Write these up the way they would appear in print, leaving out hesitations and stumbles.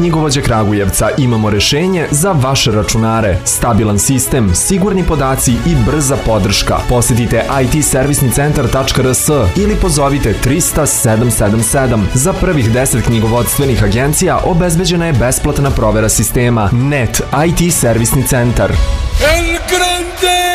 knjigovođe Kragujevca imamo rešenje za vaše računare. Stabilan sistem, sigurni podaci i brza podrška. Posjetite itservisnicentar.rs ili pozovite 300 777. Za prvih 10 knjigovodstvenih agencija obezbeđena je besplatna provera sistema. Net IT servisni centar. El Grande!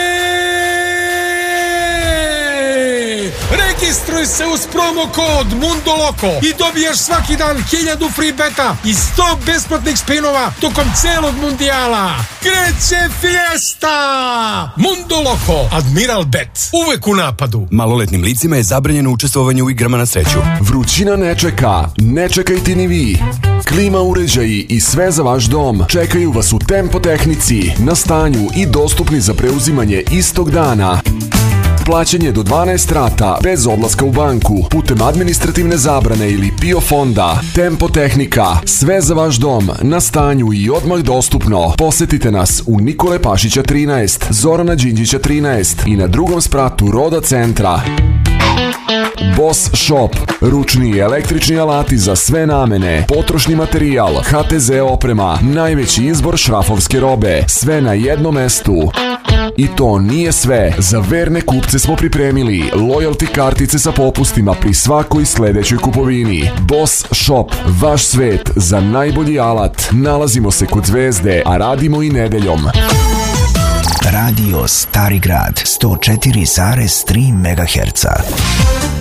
Registruj se uz promo kod Mundo Loco i dobijaš svaki dan 1000 free beta i 100 besplatnih spinova tokom celog mundijala. Kreće fiesta! Mundo Loco, Admiral Bet, uvek u napadu. Maloletnim licima je zabranjeno učestvovanje u igrama na sreću. Vrućina ne čeka, ne čekajte ni vi. Klima uređaji i sve za vaš dom čekaju vas u Tempo Tehnici, na stanju i dostupni za preuzimanje istog dana. Plaćanje do 12 rata bez odlaska u banku putem administrativne zabrane ili PIO fonda. Tempo Tehnika, sve za vaš dom, na stanju i odmah dostupno. Posetite nas u Nikole Pašića 13, Zorana Đinđića 13 i na drugom spratu Roda centra. Boss Shop, ručni i električni alati za sve namene, potrošni materijal, HTZ oprema, najveći izbor šrafovske robe, sve na jednom mestu. I to nije sve, za verne kupce smo pripremili loyalty kartice sa popustima pri svakoj sledećoj kupovini. Boss Shop, vaš svet za najbolji alat. Nalazimo se kod Zvezde, a radimo i nedeljom. Radio Stari Grad 104,3 MHz.